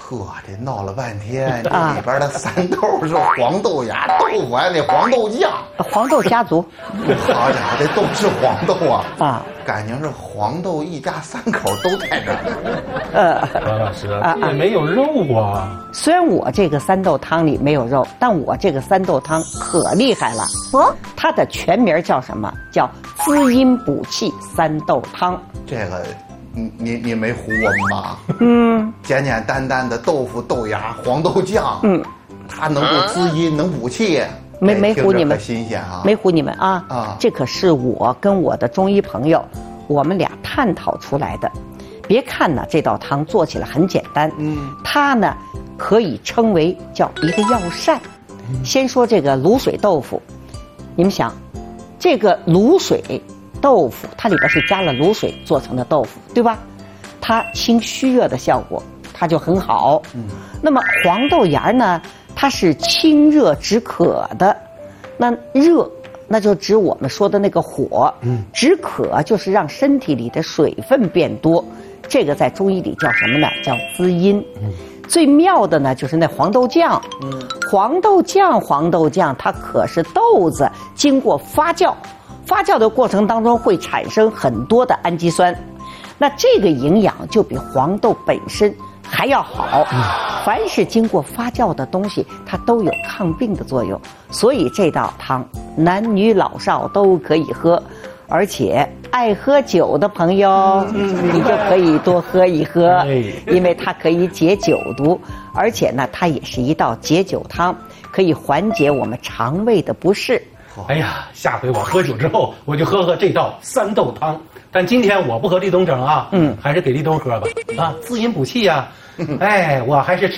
呵，这闹了半天，这里边的三豆是黄豆芽、豆腐，还得黄豆酱， 黄豆家族。 好家伙，这都是黄豆啊！ 啊， 感情是黄豆一家三口都在这儿。 何老师，这也没有肉啊。 虽然我这个三豆汤里没有肉，但我这个三豆汤可厉害了。 哦， 它的全名叫什么？叫滋阴补气三豆汤。 这个，你没唬我们吧？简简单单的豆腐、豆芽、黄豆酱，它能够滋阴，能补气。 没唬你们， 新鲜啊！ 没唬你们啊！啊，这可是我跟我的中医朋友，我们俩探讨出来的。别看呢，这道汤做起来很简单，它呢可以称为叫一个药膳。先说这个卤水豆腐，你们想，这个卤水豆腐它里边是加了卤水做成的豆腐，对吧？它清虚热的效果，它就很好。那么黄豆芽呢？它是清热止渴的，那热那就指我们说的那个火，止渴就是让身体里的水分变多，这个在中医里叫什么呢？叫滋阴。最妙的呢就是那黄豆酱，黄豆酱它可是豆子经过发酵的过程当中会产生很多的氨基酸，那这个营养就比黄豆本身还要好。凡是经过发酵的东西，它都有抗病的作用，所以这道汤男女老少都可以喝，而且爱喝酒的朋友，你就可以多喝一喝，因为它可以解酒毒，而且呢，它也是一道解酒汤，可以缓解我们肠胃的不适。 哎呀，下回我喝酒之后，我就喝这道三豆汤。但今天我不和立冬整啊，还是给立冬喝吧，啊，滋阴补气呀。哎，我还是